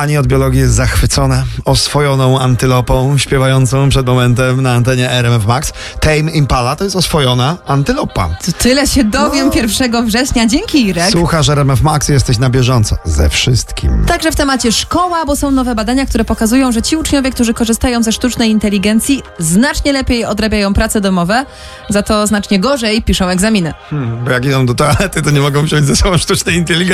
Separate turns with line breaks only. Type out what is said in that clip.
Pani od biologii jest zachwycona oswojoną antylopą śpiewającą przed momentem na antenie RMF Max. Tame Impala to jest oswojona antylopa.
To tyle się dowiem 1 września. Dzięki, Irek.
Słuchasz RMF Max, jesteś na bieżąco ze wszystkim.
Także w temacie szkoła, bo są nowe badania, które pokazują, że ci uczniowie, którzy korzystają ze sztucznej inteligencji, znacznie lepiej odrabiają prace domowe, za to znacznie gorzej piszą egzaminy.
Bo jak idą do toalety, to nie mogą wziąć ze sobą sztucznej inteligencji.